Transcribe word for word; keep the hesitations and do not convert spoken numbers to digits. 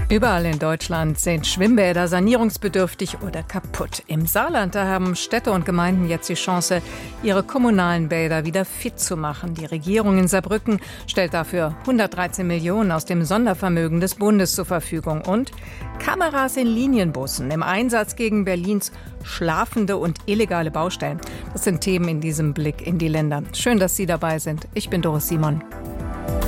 Überall in Deutschland sind Schwimmbäder sanierungsbedürftig oder kaputt. Im Saarland, da haben Städte und Gemeinden jetzt die Chance, ihre kommunalen Bäder wieder fit zu machen. Die Regierung in Saarbrücken stellt dafür hundertdreizehn Millionen aus dem Sondervermögen des Bundes zur Verfügung. Und Kameras in Linienbussen im Einsatz gegen Berlins schlafende und illegale Baustellen. Das sind Themen in diesem Blick in die Länder. Schön, dass Sie dabei sind. Ich bin Doris Simon.